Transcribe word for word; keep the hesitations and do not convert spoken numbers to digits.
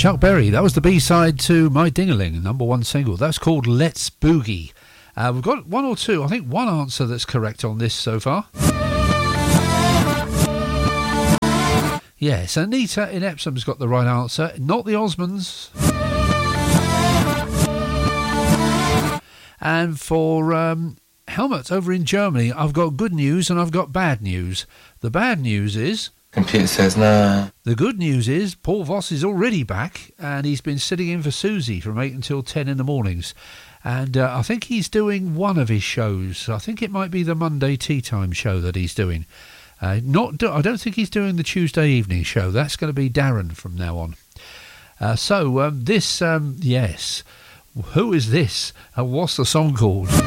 Chuck Berry. That was the B-side to My Ding-a-Ling, number one single. That's called Let's Boogie. Uh, we've got one or two, I think one answer that's correct on this so far. Yes, Anita in Epsom's got the right answer, not the Osmonds. And for um, Helmut over in Germany, I've got good news and I've got bad news. The bad news is... Computer says no. The good news is Paul Voss is already back and he's been sitting in for Susie from eight until ten in the mornings. And uh, I think he's doing one of his shows. I think it might be the Monday Tea Time show that he's doing. Uh, not, do- I don't think he's doing the Tuesday evening show. That's going to be Darren from now on. Uh, so um, this, um, yes, who is this? And what's the song called?